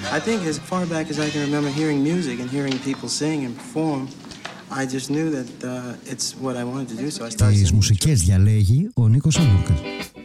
I think as far back as I can remember hearing music and hearing people sing and perform, I just knew that it's what I wanted to do, so I started singing. Τις μουσικές διαλέγει ο Νίκος Αμούρκας.